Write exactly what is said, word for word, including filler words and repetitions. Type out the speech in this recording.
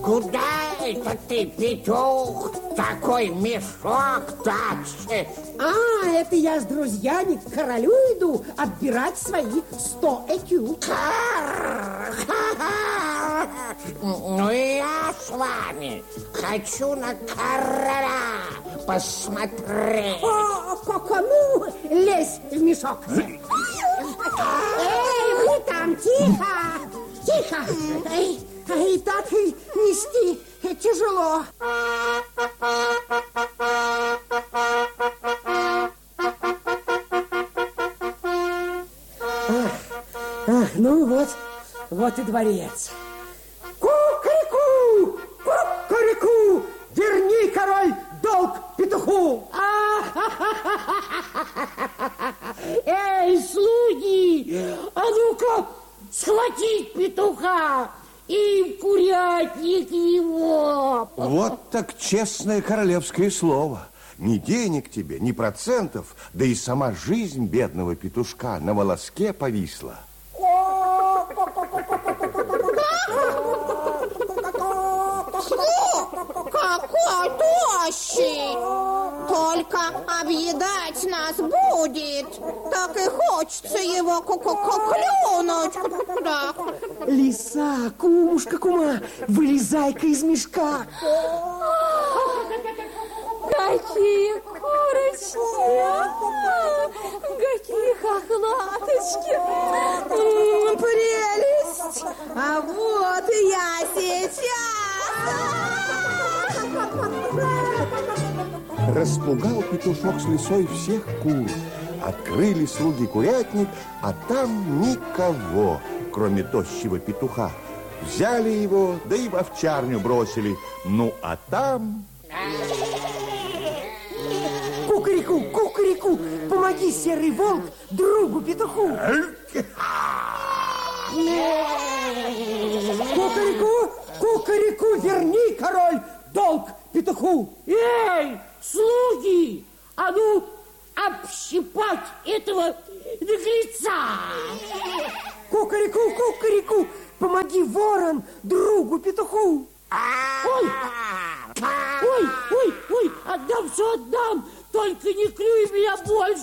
Куда это ты, петух, такой мешок тащишь? А, это я с друзьями к королю иду отбирать свои сто ЭКЮ. Ну и я с вами хочу на короля посмотреть. О, Коко, ну, лезь в мешок. Эй, вы там, тихо, тихо. Эй, и так и нести тяжело. Ах, ах, ну вот, вот и дворец. Ку-ку-ку, ку-ку-ку, верни, король, долг петуху. Эй, слуги, а ну-ка схватить петуха и в курятник его. Вот так честное королевское слово. Ни денег тебе, ни процентов, да и сама жизнь бедного петушка на волоске повисла. Какой тощий! Только объедать нас будет. Так и хочется его клюнуть. Да. Лиса, кумушка, кума, вылезай-ка из мешка. Какие курочки, какие хохлаточки. М-м, прелесть! А вот и я сейчас. Распугал петушок с лисой всех кур. Открыли слуги курятник, а там никого, кроме тощего петуха. Взяли его, да и в овчарню бросили. Ну, а там... Кукареку, кукареку, помоги, серый волк, другу петуху. Кукареку, кукареку, верни, король, долг петуху. Эй, слуги, а ну общипать этого наглеца. Кукареку, кукареку, помоги, ворон, другу петуху. Ой, ой, ой, ой, отдам, все отдам, только не клюй меня больше.